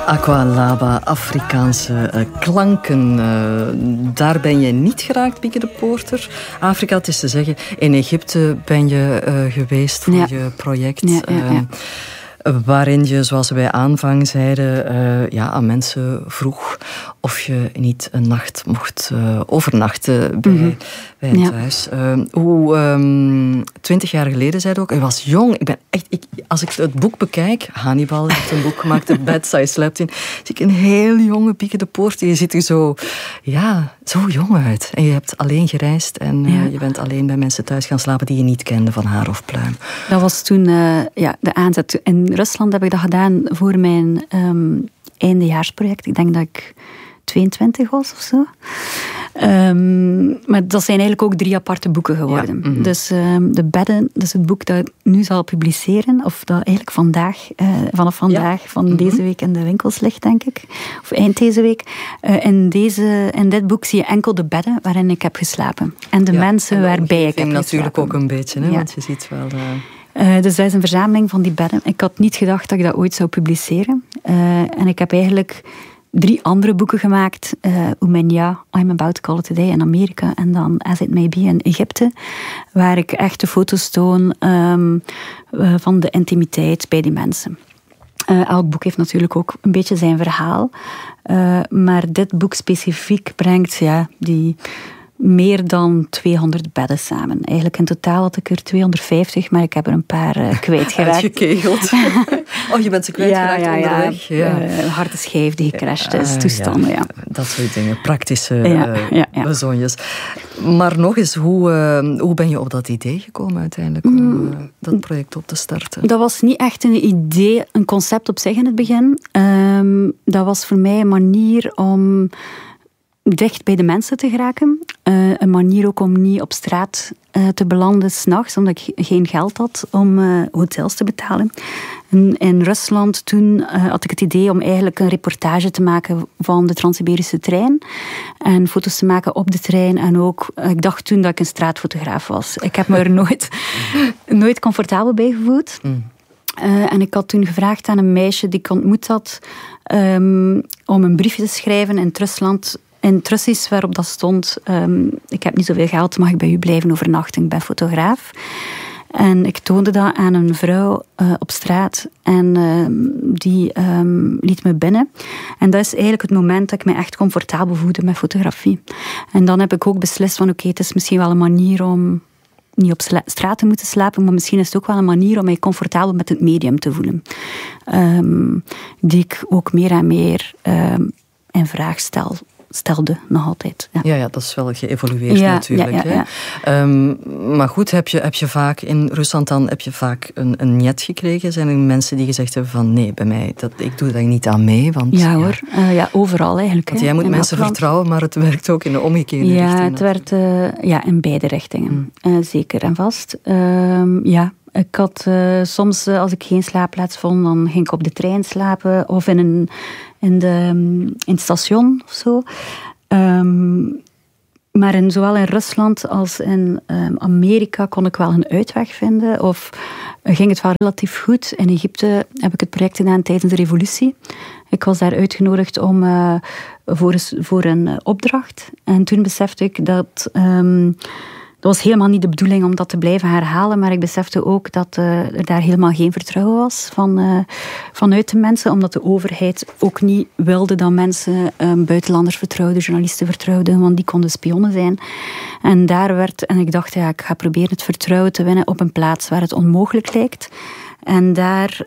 Aqualaba, Afrikaanse klanken. Daar ben je niet geraakt, Bieke de Poorter. Afrika, het is te zeggen, in Egypte ben je geweest voor je project. Ja. Waarin je, zoals we bij aanvang zeiden, aan mensen vroeg of je niet een nacht mocht overnachten bij het huis. 20 jaar geleden, zei je ook, je was jong. Als ik het boek bekijk, Hannibal heeft een boek gemaakt, The Bed I Slept In, zie ik een heel jonge Bieke de Poorter. Je ziet er zo jong uit. En je hebt alleen gereisd en je bent alleen bij mensen thuis gaan slapen die je niet kende van haar of pluim. Dat was toen de aanzet. In Rusland heb ik dat gedaan voor mijn eindejaarsproject. Ik denk dat ik 22 was of zo. Maar dat zijn eigenlijk ook 3 aparte boeken geworden. Ja. Dus De Bedden, dat is het boek dat ik nu zal publiceren. Of dat eigenlijk vanaf vandaag, van deze week in de winkels ligt, denk ik. Of eind deze week. In dit boek zie je enkel de bedden waarin ik heb geslapen. En de mensen waarbij ik heb geslapen. Natuurlijk ook een beetje, hè? Want je ziet wel... Dus dat is een verzameling van die bedden. Ik had niet gedacht dat ik dat ooit zou publiceren. En ik heb eigenlijk 3 andere boeken gemaakt. Oumenia, I'm About to Call It a Day in Amerika. En dan As It May Be in Egypte. Waar ik echt de foto's toon van de intimiteit bij die mensen. Elk boek heeft natuurlijk ook een beetje zijn verhaal. Maar dit boek specifiek brengt die... meer dan 200 bedden samen. Eigenlijk in totaal had ik er 250, maar ik heb er een paar kwijtgeraakt. Uitgekegeld. Je bent ze kwijtgeraakt onderweg. Harde schijf die gecrashed is, toestanden. Ja. Dat soort dingen, praktische bezonjes. Maar nog eens, hoe ben je op dat idee gekomen uiteindelijk om dat project op te starten? Dat was niet echt een idee, een concept op zich in het begin. Dat was voor mij een manier om dicht bij de mensen te geraken. Een manier ook om niet op straat te belanden 's nachts, omdat ik geen geld had om hotels te betalen. In Rusland toen had ik het idee om eigenlijk een reportage te maken van de Trans-Siberische trein. En foto's te maken op de trein. En ook, ik dacht toen dat ik een straatfotograaf was. Ik heb me er nooit comfortabel bij gevoeld. En ik had toen gevraagd aan een meisje die ik ontmoet had om een briefje te schrijven in Rusland. In het Russisch waarop dat stond, ik heb niet zoveel geld, mag ik bij u blijven overnachten, ik ben fotograaf. En ik toonde dat aan een vrouw op straat en die liet me binnen. En dat is eigenlijk het moment dat ik me echt comfortabel voelde met fotografie. En dan heb ik ook beslist van oké, het is misschien wel een manier om niet op straat te moeten slapen, maar misschien is het ook wel een manier om mij comfortabel met het medium te voelen. Die ik ook meer en meer in vraag stelde nog altijd. Ja, dat is wel geëvolueerd natuurlijk. Ja. Maar goed, heb je vaak in Rusland dan een niet gekregen? Zijn er mensen die gezegd hebben van nee, bij mij, ik doe daar niet aan mee? Want, hoor, overal eigenlijk. Want jij moet mensen vertrouwen, maar het werkt ook in de omgekeerde richting. Ja, het werkt in beide richtingen. Zeker en vast. Ik had soms, als ik geen slaapplaats vond, dan ging ik op de trein slapen of in het station of zo. Maar zowel in Rusland als in Amerika kon ik wel een uitweg vinden. Of ging het wel relatief goed. In Egypte heb ik het project gedaan tijdens de revolutie. Ik was daar uitgenodigd voor een opdracht. En toen besefte ik dat... Dat was helemaal niet de bedoeling om dat te blijven herhalen, maar ik besefte ook dat er daar helemaal geen vertrouwen was vanuit de mensen, omdat de overheid ook niet wilde dat mensen buitenlanders vertrouwden, journalisten vertrouwden, want die konden spionnen zijn. En ik dacht, ik ga proberen het vertrouwen te winnen op een plaats waar het onmogelijk lijkt. En daar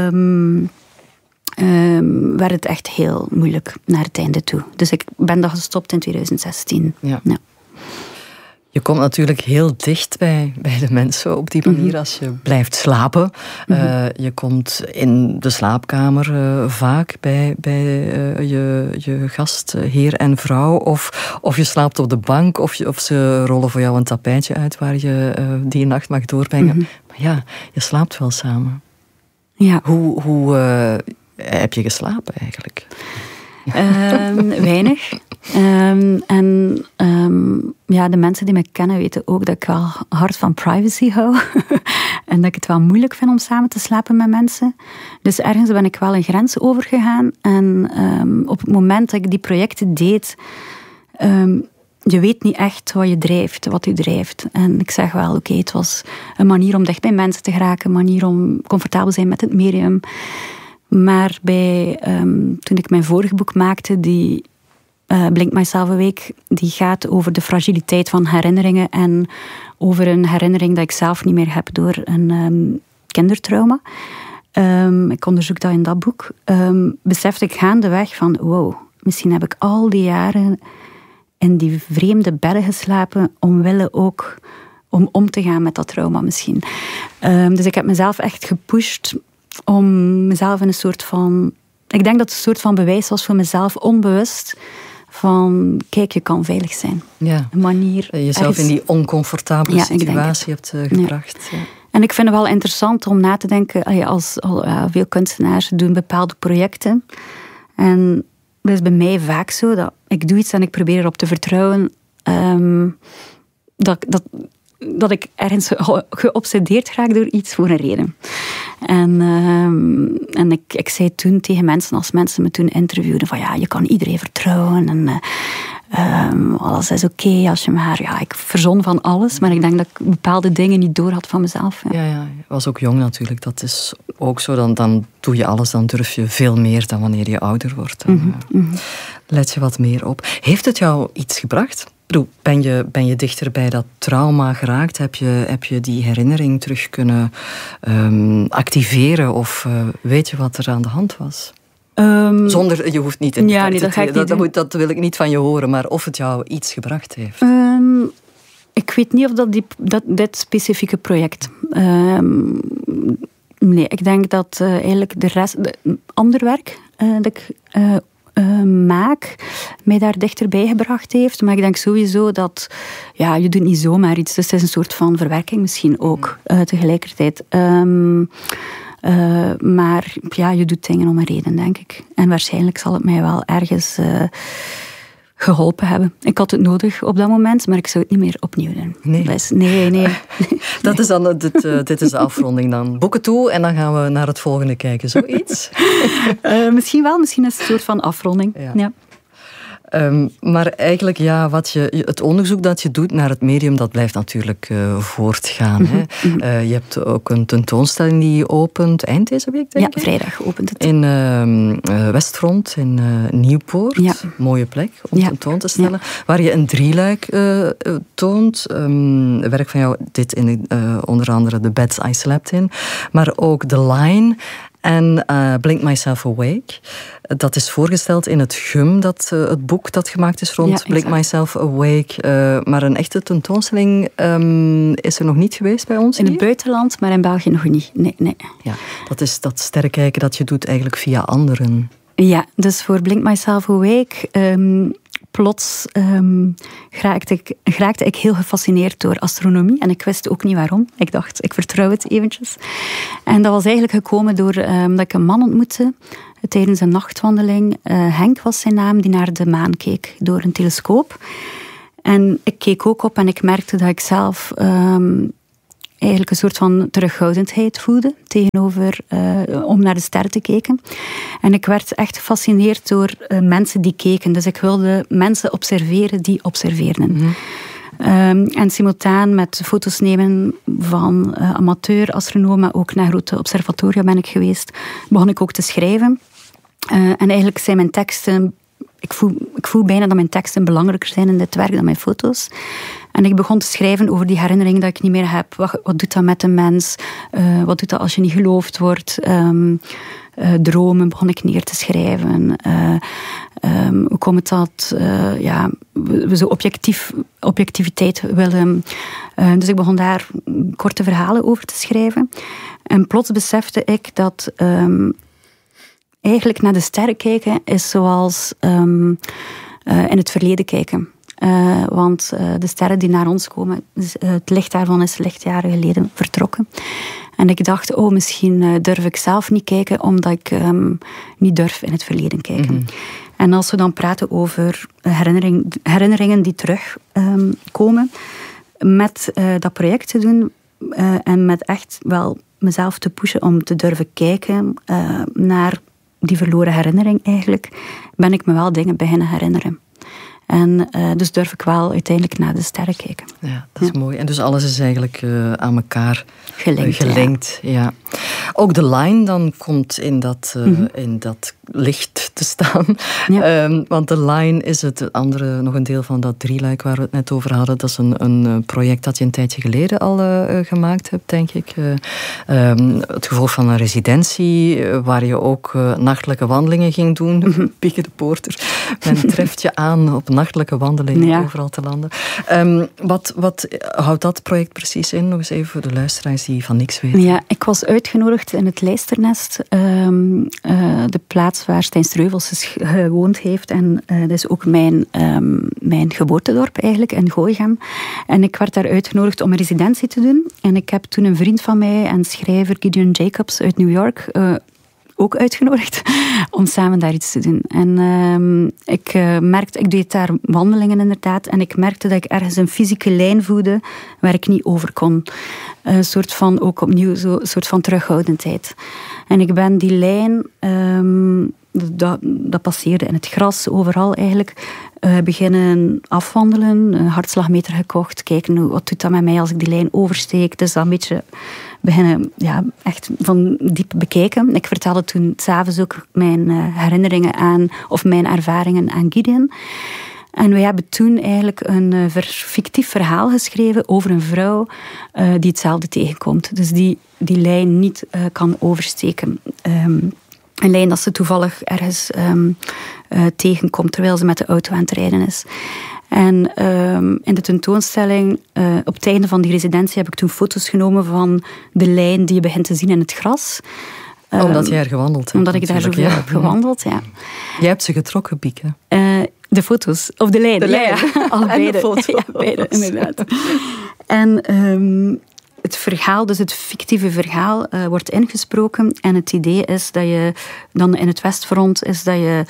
werd het echt heel moeilijk naar het einde toe. Dus ik ben dat gestopt in 2016. Ja. Je komt natuurlijk heel dicht bij de mensen op die manier als je blijft slapen. Je komt in de slaapkamer vaak bij je gastheer en vrouw. Of je slaapt op de bank of ze rollen voor jou een tapijtje uit waar je die nacht mag doorbrengen. Maar je slaapt wel samen. Ja. Hoe heb je geslapen eigenlijk? Weinig. De mensen die me kennen weten ook dat ik wel hard van privacy hou. En dat ik het wel moeilijk vind om samen te slapen met mensen. Dus ergens ben ik wel een grens overgegaan. En op het moment dat ik die projecten deed... je weet niet echt wat je drijft. En ik zeg wel, oké, het was een manier om dicht bij mensen te geraken. Een manier om comfortabel te zijn met het medium. Maar toen ik mijn vorige boek maakte, die Blink Myself Awake, die gaat over de fragiliteit van herinneringen en over een herinnering dat ik zelf niet meer heb door een kindertrauma. Ik onderzoek dat in dat boek. Besefte ik gaandeweg van, wow, misschien heb ik al die jaren in die vreemde bedden geslapen om om te gaan met dat trauma misschien. Dus ik heb mezelf echt gepusht om mezelf in een soort van... Ik denk dat het een soort van bewijs was voor mezelf, onbewust, van kijk, je kan veilig zijn. Ja. Een manier... Jezelf in die oncomfortabele situatie hebt gebracht. Ja. Ja. En ik vind het wel interessant om na te denken, als veel kunstenaars doen bepaalde projecten. En dat is bij mij vaak zo, dat ik doe iets en ik probeer erop te vertrouwen dat ik ergens geobsedeerd raak door iets voor een reden. En ik zei toen tegen mensen, als mensen me toen interviewden, van ja, je kan iedereen vertrouwen en alles is oké als je maar... Ja, ik verzon van alles, maar ik denk dat ik bepaalde dingen niet door had van mezelf. Ja, je was ook jong natuurlijk. Dat is ook zo, dan doe je alles, dan durf je veel meer dan wanneer je ouder wordt. Dan let je wat meer op. Heeft het jou iets gebracht? Ben je dichter bij dat trauma geraakt? Heb je die herinnering terug kunnen activeren? Of weet je wat er aan de hand was? Je hoeft niet in dat wil ik niet van je horen, maar of het jou iets gebracht heeft. Ik weet niet of dit specifieke project... nee, ik denk dat eigenlijk de rest... ander werk dat ik maak mij daar dichterbij gebracht heeft. Maar ik denk sowieso dat... Ja, je doet niet zomaar iets. Dus het is een soort van verwerking misschien ook tegelijkertijd. Maar ja, je doet dingen om een reden, denk ik. En waarschijnlijk zal het mij wel ergens geholpen hebben. Ik had het nodig op dat moment, maar ik zou het niet meer opnieuw doen. Nee. Dus, nee. Dat is dan dit is de afronding dan. Boeken toe en dan gaan we naar het volgende kijken. Zoiets? Misschien wel. Misschien is het een soort van afronding. Ja. Maar eigenlijk, het onderzoek dat je doet naar het medium, dat blijft natuurlijk voortgaan. Hè? Je hebt ook een tentoonstelling die je opent eind deze week, denk ik? Ja, vrijdag opent het. In Westfront, in Nieuwpoort. Ja. Mooie plek om tentoon te stellen. Ja. Waar je een drieluik toont. Werk van jou, dit in onder andere The Beds I Slept In. Maar ook The Line en Blink Myself Awake. Dat is voorgesteld in het GUM, het boek dat gemaakt is rond Blink Myself Awake. Maar een echte tentoonstelling is er nog niet geweest bij ons in het buitenland, maar in België nog niet. Nee. Ja, dat is dat sterrenkijken dat je doet eigenlijk via anderen. Ja, dus voor Blink Myself Awake... Plots geraakte ik heel gefascineerd door astronomie. En ik wist ook niet waarom. Ik dacht, ik vertrouw het eventjes. En dat was eigenlijk gekomen door dat ik een man ontmoette tijdens een nachtwandeling. Henk was zijn naam, die naar de maan keek door een telescoop. En ik keek ook op en ik merkte dat ik zelf... eigenlijk een soort van terughoudendheid voelde tegenover om naar de sterren te kijken. En ik werd echt gefascineerd door mensen die keken. Dus ik wilde mensen observeren die observeerden. En simultaan met foto's nemen van amateur-astronomen, maar ook naar grote observatoria ben ik geweest, begon ik ook te schrijven. En eigenlijk zijn mijn teksten... Ik voel bijna dat mijn teksten belangrijker zijn in dit werk dan mijn foto's. En ik begon te schrijven over die herinnering dat ik niet meer heb. Wat doet dat met een mens? Wat doet dat als je niet geloofd wordt? Dromen begon ik neer te schrijven. Hoe komt het dat we zo objectiviteit willen? Dus ik begon daar korte verhalen over te schrijven. En plots besefte ik dat... eigenlijk naar de sterren kijken is zoals in het verleden kijken. Want de sterren die naar ons komen, het licht daarvan is lichtjaren geleden vertrokken. En ik dacht, misschien durf ik zelf niet kijken, omdat ik niet durf in het verleden kijken. En als we dan praten over herinneringen die terugkomen, met dat project te doen en met echt wel mezelf te pushen om te durven kijken naar die verloren herinnering eigenlijk, ben ik me wel dingen beginnen herinneren. En dus durf ik wel uiteindelijk naar de sterren kijken. Ja, dat is mooi. En dus alles is eigenlijk aan elkaar gelinkt. Ja. Ook de line dan komt in dat licht te staan. Ja. Want de line is het andere, nog een deel van dat drieluik waar we het net over hadden. Dat is een project dat je een tijdje geleden al gemaakt hebt, denk ik. Het gevolg van een residentie, waar je ook nachtelijke wandelingen ging doen. Bieke de Poorter. Men treft je aan op nachtelijke wandelingen overal te landen. Wat houdt dat project precies in? Nog eens even voor de luisteraars die van niks weten. Ja, ik was uitgenodigd in het Lijsternest, de plaats waar Stijn Streuvels gewoond heeft. En dat is ook mijn geboortedorp eigenlijk, in Gooichem. En ik werd daar uitgenodigd om een residentie te doen. En ik heb toen een vriend van mij en schrijver Gideon Jacobs uit New York ook uitgenodigd om samen daar iets te doen. En ik deed daar wandelingen inderdaad, en ik merkte dat ik ergens een fysieke lijn voelde waar ik niet over kon. Een soort van, ook opnieuw, een soort van terughoudendheid. En ik ben die lijn, dat passeerde in het gras, overal eigenlijk, beginnen afwandelen, een hartslagmeter gekocht, kijken wat doet dat met mij als ik die lijn oversteek. Dus dat een beetje beginnen echt van diep bekijken. Ik vertelde toen 's avonds ook mijn herinneringen aan, of mijn ervaringen aan Gideon. En wij hebben toen eigenlijk een fictief verhaal geschreven over een vrouw die hetzelfde tegenkomt. Dus die lijn niet kan oversteken. Een lijn dat ze toevallig ergens tegenkomt terwijl ze met de auto aan het rijden is. En in de tentoonstelling, op het einde van die residentie, heb ik toen foto's genomen van de lijn die je begint te zien in het gras. Omdat jij er gewandeld hebt. Omdat ik daar zoveel heb gewandeld, ja. Jij hebt ze getrokken, Bieke. De foto's, of de lijn. Ja. Allebei en de foto's. Ja, beide, inderdaad. En het verhaal, dus het fictieve verhaal, wordt ingesproken. En het idee is dat je dan in het Westfront is dat je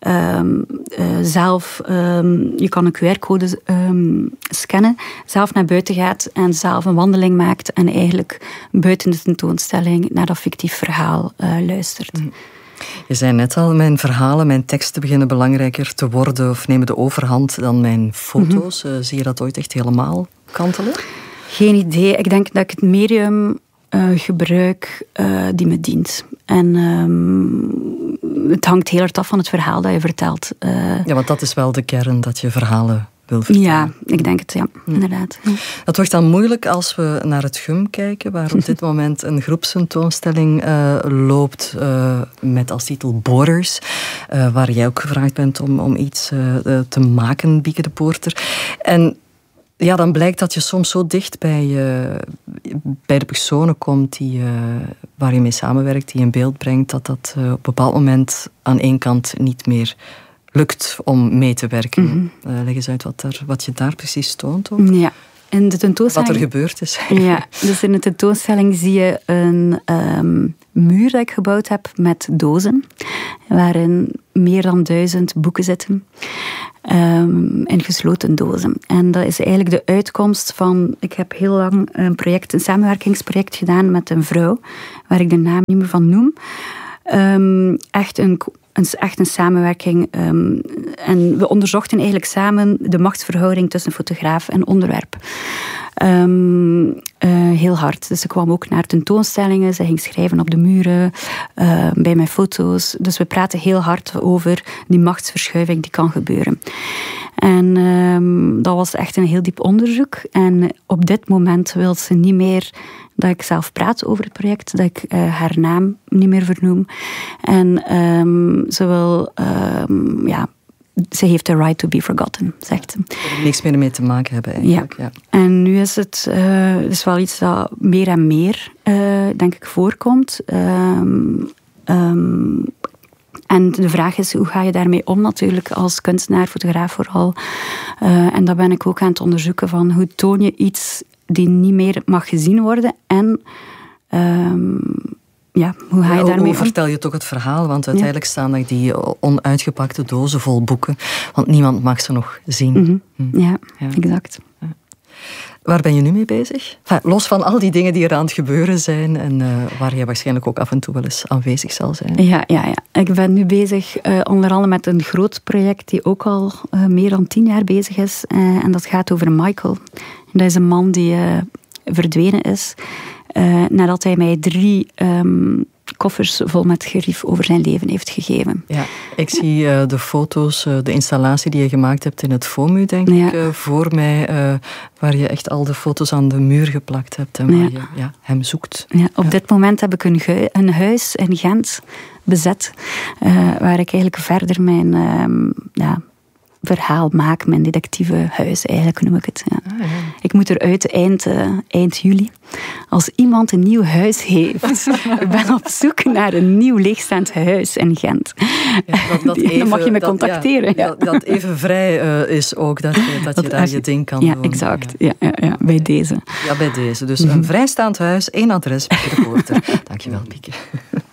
zelf, je kan een QR-code scannen, zelf naar buiten gaat en zelf een wandeling maakt en eigenlijk buiten de tentoonstelling naar dat fictief verhaal luistert. Je zei net al, mijn verhalen, mijn teksten beginnen belangrijker te worden of nemen de overhand dan mijn foto's. Zie je dat ooit echt helemaal kantelen? Geen idee. Ik denk dat ik het medium gebruik die me dient. En het hangt heel hard af van het verhaal dat je vertelt. Ja, want dat is wel de kern, dat je verhalen wil vertellen. Ja, ik denk het, inderdaad. Ja. Dat wordt dan moeilijk als we naar het GUM kijken, waar op dit moment een groepstentoonstelling loopt met als titel Borders, waar jij ook gevraagd bent om iets te maken, Bieke de Poorter. En ja, dan blijkt dat je soms zo dicht bij de personen komt waar je mee samenwerkt, die in beeld brengt, dat op een bepaald moment aan één kant niet meer lukt om mee te werken. Leg eens uit wat je daar precies toont ook. Ja. In de tentoonstelling, wat er gebeurd is. Ja, dus in de tentoonstelling zie je een muur dat ik gebouwd heb met dozen, waarin meer dan 1000 boeken zitten. In gesloten dozen. En dat is eigenlijk de uitkomst van... Ik heb heel lang een samenwerkingsproject gedaan met een vrouw, waar ik de naam niet meer van noem. Echt een samenwerking. En we onderzochten eigenlijk samen de machtsverhouding tussen fotograaf en onderwerp. Heel hard. Dus ze kwam ook naar tentoonstellingen. Ze ging schrijven op de muren, bij mijn foto's. Dus we praten heel hard over die machtsverschuiving die kan gebeuren. En dat was echt een heel diep onderzoek. En op dit moment wil ze niet meer dat ik zelf praat over het project, dat ik haar naam niet meer vernoem. En ze wil... ze heeft the right to be forgotten, zegt ze. Er niks meer mee te maken hebben eigenlijk. Ja. En nu is het is wel iets dat meer en meer, denk ik, voorkomt. En de vraag is, hoe ga je daarmee om natuurlijk als kunstenaar, fotograaf vooral. En dat ben ik ook aan het onderzoeken van hoe toon je iets die niet meer mag gezien worden en hoe ga je daarmee om? Hoe vertel je toch het verhaal? Want uiteindelijk staan er die onuitgepakte dozen vol boeken. Want niemand mag ze nog zien. Ja, exact. Ja. Waar ben je nu mee bezig? Los van al die dingen die er aan het gebeuren zijn en waar je waarschijnlijk ook af en toe wel eens aanwezig zal zijn. Ja. Ik ben nu bezig onder andere met een groot project die ook al meer dan 10 jaar bezig is. En dat gaat over Michael. En dat is een man die verdwenen is nadat hij mij 3 koffers vol met gerief over zijn leven heeft gegeven. Ja, ik zie de foto's, de installatie die je gemaakt hebt in het FOMU, denk ik, voor mij, waar je echt al de foto's aan de muur geplakt hebt en waar je hem zoekt. Ja, op dit moment heb ik een huis in Gent bezet, waar ik eigenlijk verder mijn verhaal maak, mijn detectieve huis, eigenlijk noem ik het. Ja. Ik moet eruit eind juli. Als iemand een nieuw huis heeft, ik ben op zoek naar een nieuw leegstaand huis in Gent. Ja, dan mag je me contacteren. Dat even vrij is ook, dat je daar je ding kan doen. Ja, exact. Ja, bij deze. Ja, bij deze. Dus een vrijstaand huis, 1 adres, Pieke de Poorter. Dankjewel, Pieke.